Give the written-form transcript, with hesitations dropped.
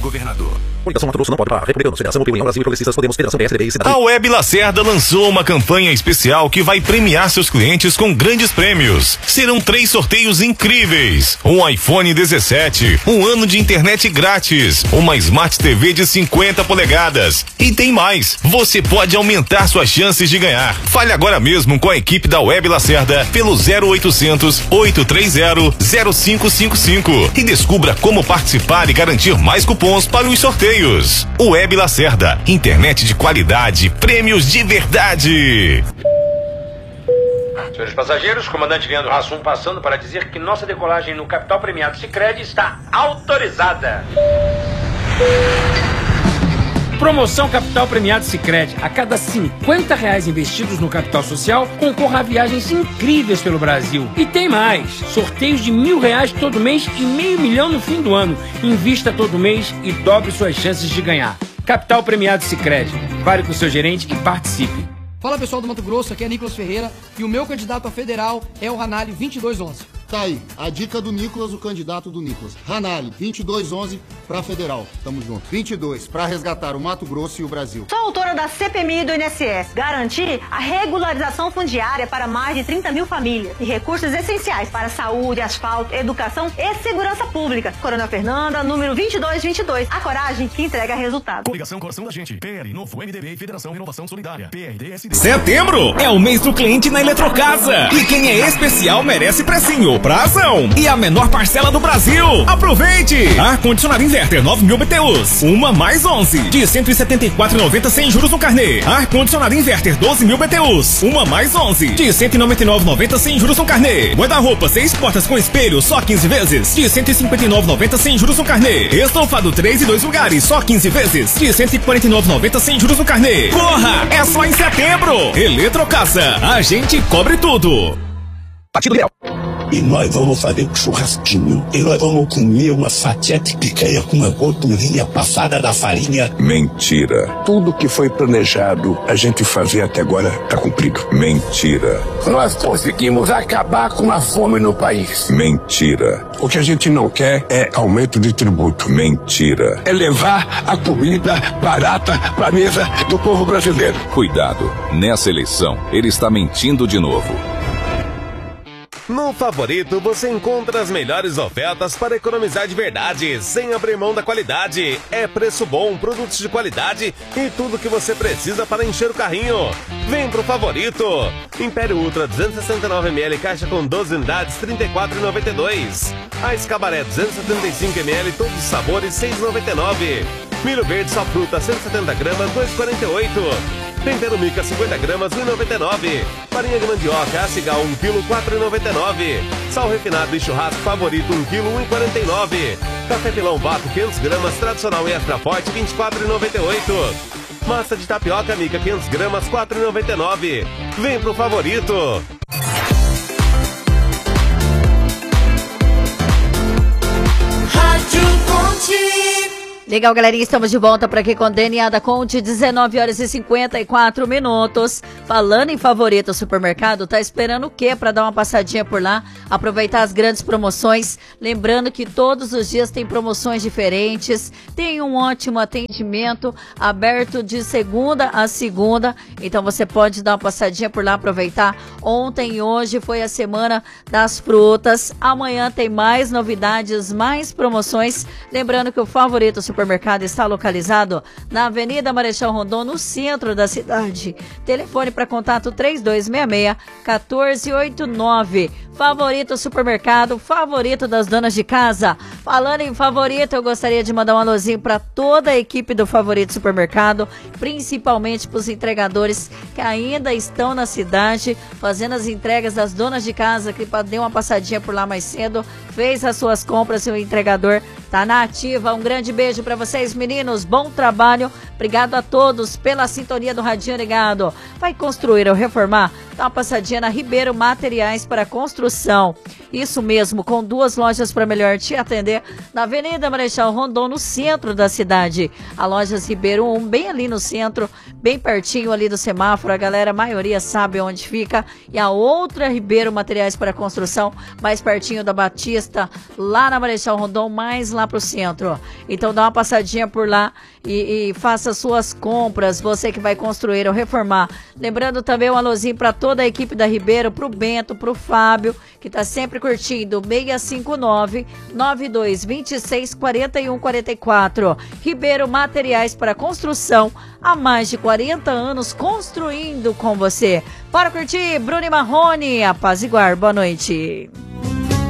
Governador. Coligação Mato Grosso não pode parar. Republicanos, Federação União Brasil e Progressistas, Podemos, Federação PSDB e Cidadania. A Web Lacerda lançou uma campanha especial que vai premiar seus clientes com grandes prêmios. Serão 3 sorteios incríveis: um iPhone 17, um ano de internet grátis, uma Smart TV de 50 polegadas. E tem mais, você pode aumentar suas chances de ganhar. Fale agora mesmo com a equipe da Web Lacerda pelo 0800 830 0555 e descubra como participar e garantir mais cupons para os sorteios. Web Lacerda, internet de qualidade, prêmios de verdade. Senhores passageiros, comandante Leandro Hassum passando para dizer que nossa decolagem no Capital Premiado Sicredi está autorizada. Promoção Capital Premiado Sicredi. A cada R$50 investidos no capital social, concorra a viagens incríveis pelo Brasil. E tem mais. Sorteios de R$1.000 todo mês e R$500 mil no fim do ano. Invista todo mês e dobre suas chances de ganhar. Capital Premiado Sicredi. Fale com o seu gerente e participe. Fala pessoal do Mato Grosso, aqui é Nicolas Ferreira e o meu candidato a federal é o Ranalho 2211. Tá aí, a dica do Nicolas, o candidato do Nicolas. Ranalho, 2211 pra federal. Tamo junto. 22, pra resgatar o Mato Grosso e o Brasil. Sou autora da CPMI do INSS. Garantir a regularização fundiária para mais de 30 mil famílias e recursos essenciais para saúde, asfalto, educação e segurança pública. Coronel Fernanda, número 2222. A coragem que entrega resultado. Coligação Coração da Gente. PL, Novo MDB e Federação Renovação Solidária. PRDSD. Setembro é o mês do cliente na Eletrocasa. E quem é especial merece precinho. Prazão e a menor parcela do Brasil. Aproveite! Ar-condicionado inverter 9.000 BTUs, uma mais 11 de 174,90 sem juros no carnê. Ar-condicionado inverter 12.000 BTUs, uma mais 11 de 199,90 sem juros no carnê. Guarda-roupa 6 portas com espelho só 15 vezes de 159,90 sem juros no carnê. Estofado 3 e 2 lugares só 15 vezes de 149,90 sem juros no carnê. Corra! É só em setembro. Eletrocasa, a gente cobre tudo. Partido Liberal. E nós vamos fazer um churrasquinho. E nós vamos comer uma fatia de picanha com uma gordurinha passada da farinha. Mentira. Tudo que foi planejado a gente fazer até agora tá cumprido. Mentira. Nós conseguimos acabar com a fome no país. Mentira. O que a gente não quer é aumento de tributo. Mentira. É levar a comida barata pra mesa do povo brasileiro. Cuidado. Nessa eleição, ele está mentindo de novo. No Favorito você encontra as melhores ofertas para economizar de verdade, sem abrir mão da qualidade. É preço bom, produtos de qualidade e tudo que você precisa para encher o carrinho. Vem pro Favorito. Império Ultra 269ml, caixa com 12 unidades, R$ 34,92. Ice Cabaré 275ml, todos os sabores, R$ 6,99. Milho verde só fruta, 170 gramas, R$ 2,48. Tempero mica 50 gramas, R$ 1,99. Farinha de mandioca, Acigal 1 kg, R$ 4,99. Sal refinado e churrasco Favorito 1 kg, R$ 1,49. Café pilão vapo 500 gramas, tradicional e extra forte, R$ 24,98. Massa de tapioca mica 500 gramas, R$ 4,99. Vem pro Favorito. Rádio Conte. Legal, galerinha, estamos de volta para aqui com DNA da Conte, 19h54. Falando em Favorito Supermercado, tá esperando o quê para dar uma passadinha por lá, aproveitar as grandes promoções? Lembrando que todos os dias tem promoções diferentes, tem um ótimo atendimento, aberto de segunda a segunda, então você pode dar uma passadinha por lá, aproveitar. Ontem e hoje foi a semana das frutas, amanhã tem mais novidades, mais promoções. Lembrando que o Favorito Supermercado está localizado na Avenida Marechal Rondon, no centro da cidade. Telefone para contato 3266-1489. Favorito Supermercado, favorito das donas de casa. Falando em Favorito, eu gostaria de mandar um alôzinho para toda a equipe do Favorito Supermercado, principalmente para os entregadores que ainda estão na cidade, fazendo as entregas das donas de casa, que deu uma passadinha por lá mais cedo, fez as suas compras e o entregador tá na ativa. Um grande beijo para vocês, meninos, bom trabalho. Obrigado a todos pela sintonia do Radinho Ligado. Vai construir ou reformar? Dá uma passadinha na Ribeiro Materiais para Construção. Isso mesmo, com 2 lojas para melhor te atender, na Avenida Marechal Rondon, no centro da cidade. A Lojas Ribeiro 1, bem ali no centro, bem pertinho ali do semáforo, a galera, a maioria sabe onde fica. E a outra Ribeiro Materiais para Construção, mais pertinho da Batista, lá na Marechal Rondon, mais lá pro centro. Então dá uma passadinha por lá e faça suas compras, você que vai construir ou reformar. Lembrando também um alôzinho para toda a equipe da Ribeiro, pro Bento, pro Fábio, que tá sempre curtindo, 659-9226-4144. Ribeiro Materiais para Construção, há mais de 40 anos construindo com você. Bora curtir Bruno e Marrone, apaziguar, boa noite.